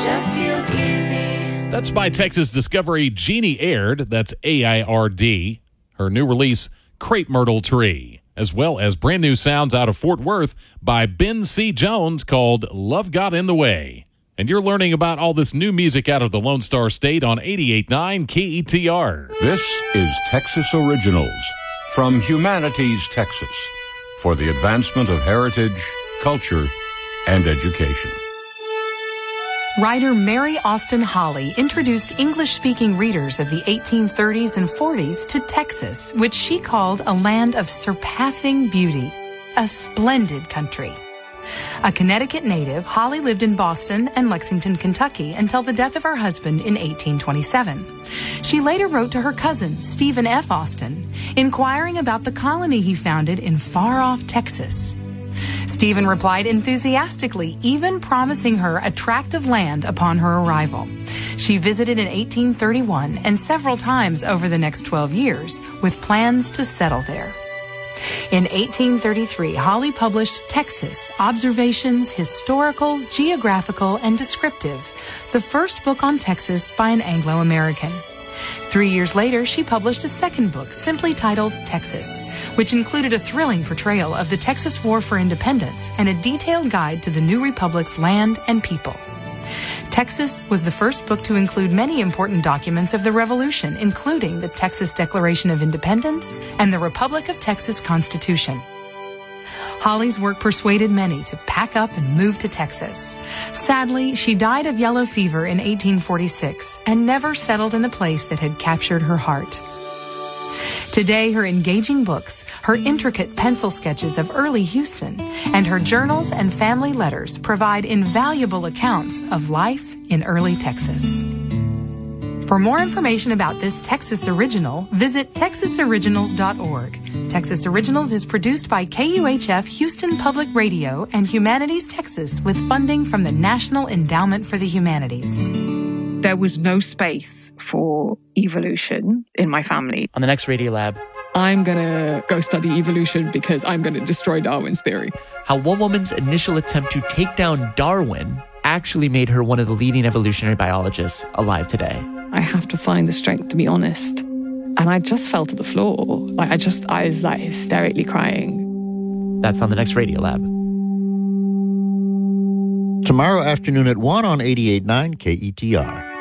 just feels easy. That's by Texas Discovery Jeannie Aird, that's AIRD, her new release, Crepe Myrtle Tree, as well as brand new sounds out of Fort Worth by Ben C. Jones called Love Got in the Way. And you're learning about all this new music out of the Lone Star State on 88.9 KETR. This is Texas Originals from Humanities, Texas, for the advancement of heritage, culture, and education. Writer Mary Austin Holley introduced English-speaking readers of the 1830s and 40s to Texas, which she called a land of surpassing beauty, a splendid country. A Connecticut native, Holley lived in Boston and Lexington, Kentucky until the death of her husband in 1827. She later wrote to her cousin, Stephen F. Austin, inquiring about the colony he founded in far-off Texas. Stephen replied enthusiastically, even promising her a tract of land upon her arrival. She visited in 1831 and several times over the next 12 years with plans to settle there. In 1833, Holley published Texas, Observations, Historical, Geographical, and Descriptive, the first book on Texas by an Anglo-American. 3 years later, she published a second book, simply titled Texas, which included a thrilling portrayal of the Texas War for Independence and a detailed guide to the new republic's land and people. Texas was the first book to include many important documents of the Revolution, including the Texas Declaration of Independence and the Republic of Texas Constitution. Holley's work persuaded many to pack up and move to Texas. Sadly, she died of yellow fever in 1846 and never settled in the place that had captured her heart. Today, her engaging books, her intricate pencil sketches of early Houston, and her journals and family letters provide invaluable accounts of life in early Texas. For more information about this Texas Original, visit texasoriginals.org. Texas Originals is produced by KUHF Houston Public Radio and Humanities Texas with funding from the National Endowment for the Humanities. There was no space for evolution in my family. On the next Radiolab, I'm going to go study evolution because I'm going to destroy Darwin's theory. how one woman's initial attempt to take down Darwin actually made her one of the leading evolutionary biologists alive today. I have to find the strength to be honest. And I just fell to the floor. I was like hysterically crying. That's on the next Radiolab. Tomorrow afternoon at 1 on 88.9 KETR.